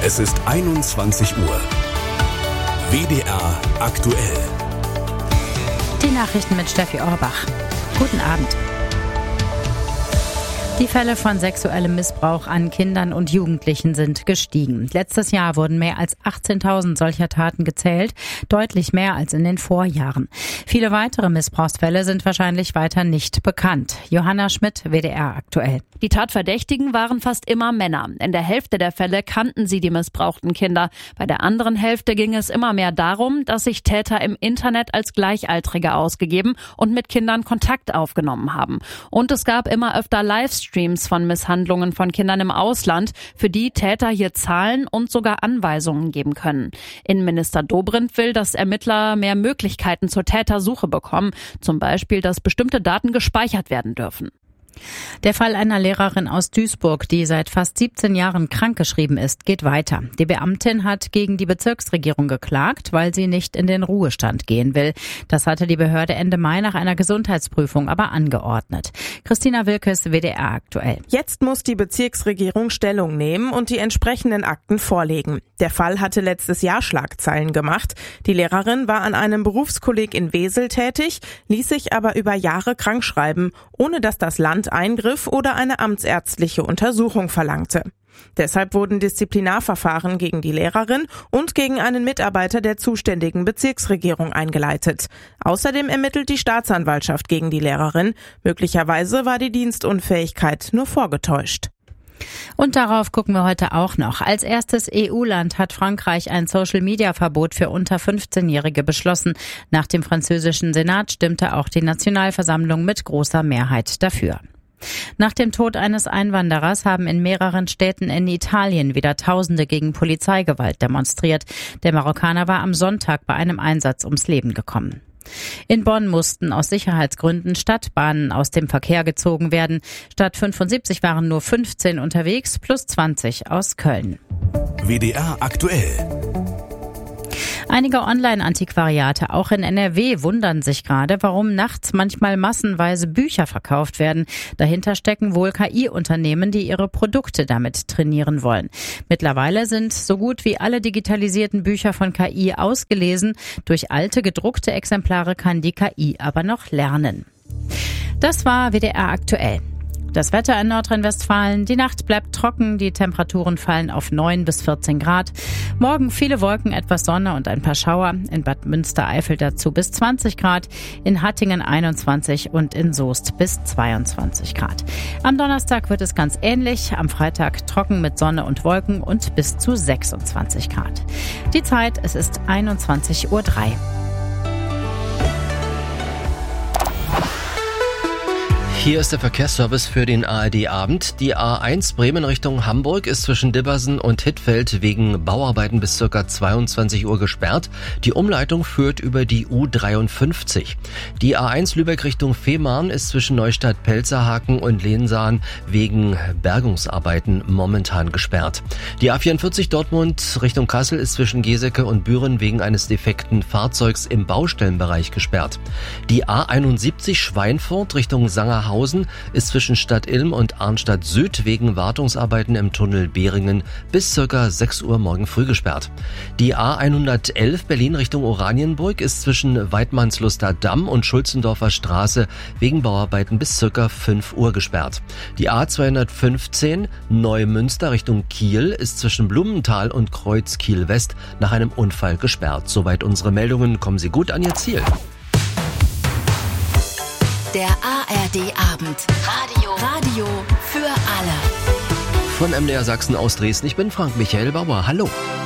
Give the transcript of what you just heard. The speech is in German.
Es ist 21 Uhr. WDR aktuell. Die Nachrichten mit Steffi Orbach. Guten Abend. Die Fälle von sexuellem Missbrauch an Kindern und Jugendlichen sind gestiegen. Letztes Jahr wurden mehr als 18.000 solcher Taten gezählt, deutlich mehr als in den Vorjahren. Viele weitere Missbrauchsfälle sind wahrscheinlich weiter nicht bekannt. Johanna Schmidt, WDR aktuell. Die Tatverdächtigen waren fast immer Männer. In der Hälfte der Fälle kannten sie die missbrauchten Kinder. Bei der anderen Hälfte ging es immer mehr darum, dass sich Täter im Internet als Gleichaltrige ausgegeben und mit Kindern Kontakt aufgenommen haben. Und es gab immer öfter Livestreams von Misshandlungen von Kindern im Ausland, für die Täter hier zahlen und sogar Anweisungen geben können. Innenminister Dobrindt will, dass Ermittler mehr Möglichkeiten zur Tätersuche bekommen, zum Beispiel, dass bestimmte Daten gespeichert werden dürfen. Der Fall einer Lehrerin aus Duisburg, die seit fast 17 Jahren krankgeschrieben ist, geht weiter. Die Beamtin hat gegen die Bezirksregierung geklagt, weil sie nicht in den Ruhestand gehen will. Das hatte die Behörde Ende Mai nach einer Gesundheitsprüfung aber angeordnet. Christina Wilkes, WDR aktuell. Jetzt muss die Bezirksregierung Stellung nehmen und die entsprechenden Akten vorlegen. Der Fall hatte letztes Jahr Schlagzeilen gemacht. Die Lehrerin war an einem Berufskolleg in Wesel tätig, ließ sich aber über Jahre krankschreiben, ohne dass das Land eingriff oder eine amtsärztliche Untersuchung verlangte. Deshalb wurden Disziplinarverfahren gegen die Lehrerin und gegen einen Mitarbeiter der zuständigen Bezirksregierung eingeleitet. Außerdem ermittelt die Staatsanwaltschaft gegen die Lehrerin. Möglicherweise war die Dienstunfähigkeit nur vorgetäuscht. Und darauf gucken wir heute auch noch. Als erstes EU-Land hat Frankreich ein Social-Media-Verbot für unter 15-Jährige beschlossen. Nach dem französischen Senat stimmte auch die Nationalversammlung mit großer Mehrheit dafür. Nach dem Tod eines Einwanderers haben in mehreren Städten in Italien wieder Tausende gegen Polizeigewalt demonstriert. Der Marokkaner war am Sonntag bei einem Einsatz ums Leben gekommen. In Bonn mussten aus Sicherheitsgründen Stadtbahnen aus dem Verkehr gezogen werden. Statt 75 waren nur 15 unterwegs, plus 20 aus Köln. WDR aktuell. Einige Online-Antiquariate, auch in NRW, wundern sich gerade, warum nachts manchmal massenweise Bücher verkauft werden. Dahinter stecken wohl KI-Unternehmen, die ihre Produkte damit trainieren wollen. Mittlerweile sind so gut wie alle digitalisierten Bücher von KI ausgelesen. Durch alte, gedruckte Exemplare kann die KI aber noch lernen. Das war WDR aktuell. Das Wetter in Nordrhein-Westfalen. Die Nacht bleibt trocken, die Temperaturen fallen auf 9 bis 14 Grad. Morgen viele Wolken, etwas Sonne und ein paar Schauer. In Bad Münstereifel dazu bis 20 Grad, in Hattingen 21 und in Soest bis 22 Grad. Am Donnerstag wird es ganz ähnlich, am Freitag trocken mit Sonne und Wolken und bis zu 26 Grad. Die Zeit, es ist 21:03 Uhr. Hier ist der Verkehrsservice für den ARD-Abend. Die A1 Bremen Richtung Hamburg ist zwischen Dibbersen und Hittfeld wegen Bauarbeiten bis ca. 22 Uhr gesperrt. Die Umleitung führt über die U53. Die A1 Lübeck Richtung Fehmarn ist zwischen Neustadt-Pelzerhaken und Lehnsahn wegen Bergungsarbeiten momentan gesperrt. Die A44 Dortmund Richtung Kassel ist zwischen Geseke und Büren wegen eines defekten Fahrzeugs im Baustellenbereich gesperrt. Die A71 Schweinfurt Richtung Sangerhausen ist zwischen Stadt Ilm und Arnstadt Süd wegen Wartungsarbeiten im Tunnel Behringen bis ca. 6 Uhr morgen früh gesperrt. Die A111 Berlin Richtung Oranienburg ist zwischen Weidmannsluster Damm und Schulzendorfer Straße wegen Bauarbeiten bis ca. 5 Uhr gesperrt. Die A215 Neumünster Richtung Kiel ist zwischen Blumenthal und Kreuz Kiel West nach einem Unfall gesperrt. Soweit unsere Meldungen. Kommen Sie gut an Ihr Ziel. Der ARD-Abend. Radio für alle. Von MDR Sachsen aus Dresden. Ich bin Frank Michael Bauer. Hallo.